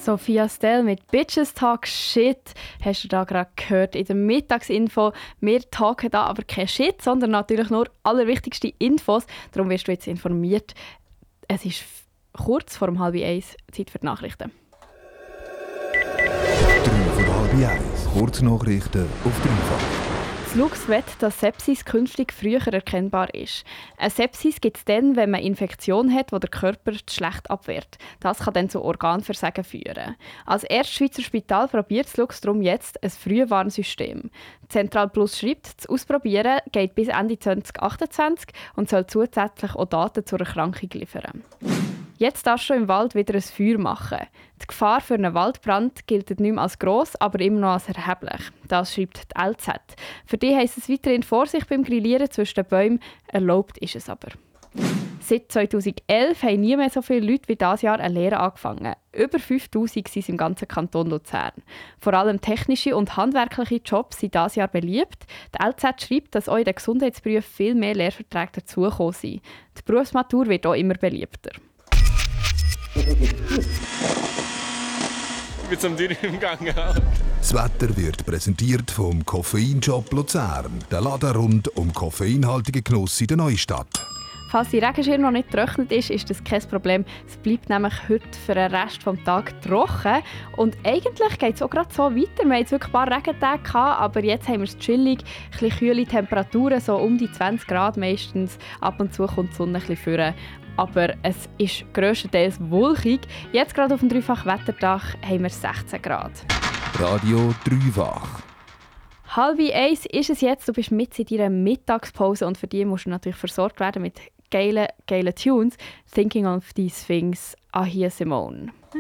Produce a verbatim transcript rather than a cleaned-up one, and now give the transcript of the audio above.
Sophia Stell mit «Bitches Talk Shit» hast du da gerade gehört in der Mittagsinfo. Wir talken da aber kein Shit, sondern natürlich nur allerwichtigste Infos. Darum wirst du jetzt informiert. Es ist kurz vor um halb eins, Zeit für die Nachrichten. drei vor halb eins. Kurznachrichten auf dreifach. Das Lux wett, dass Sepsis künftig früher erkennbar ist. Eine Sepsis gibt es dann, wenn man eine Infektion hat, die der Körper schlecht abwehrt. Das kann dann zu Organversagen führen. Als erstes Schweizer Spital probiert das Lux darum jetzt ein Frühwarnsystem. Zentral Plus schreibt, das Ausprobieren geht bis Ende zwanzig achtundzwanzig und soll zusätzlich auch Daten zur Erkrankung liefern. Jetzt darfst du im Wald wieder ein Feuer machen. Die Gefahr für einen Waldbrand gilt nicht mehr als gross, aber immer noch als erheblich. Das schreibt die L Z. Für die heisst es weiterhin Vorsicht beim Grillieren zwischen den Bäumen. Erlaubt ist es aber. Seit zweitausendelf haben nie mehr so viele Leute wie dieses Jahr eine Lehre angefangen. Über fünftausend sind es im ganzen Kanton Luzern. Vor allem technische und handwerkliche Jobs sind dieses Jahr beliebt. Die L Z schreibt, dass auch in den Gesundheitsberufen viel mehr Lehrverträge dazugekommen sind. Die Berufsmatur wird auch immer beliebter. Mit so einem Dürren im Gang. Das Wetter wird präsentiert vom Koffeinshop Luzern. Der Laden rund um koffeinhaltigen Genuss in der Neustadt. Falls die Regenschirm noch nicht getrocknet ist, ist das kein Problem. Es bleibt nämlich heute für den Rest des Tages trocken. Und eigentlich geht es auch gerade so weiter. Wir hatten jetzt wirklich ein paar Regentage gehabt, aber jetzt haben wir es chillig. Ein bisschen kühle Temperaturen, so um die zwanzig Grad meistens. Ab und zu kommt die Sonne ein bisschen vor. Aber es ist grösstenteils wolkig. Jetzt gerade auf dem Dreifach-Wetterdach haben wir sechzehn Grad. Radio Dreifach. Halb eins ist es jetzt. Du bist mit in deiner Mittagspause und für die musst du natürlich versorgt werden mit geilen, geilen Tunes. «Thinking of These Things», Ahia Simone.